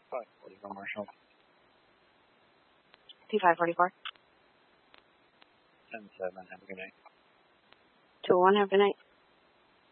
544 Marshall. P544. 10-7, have a good night. 201, have a good night.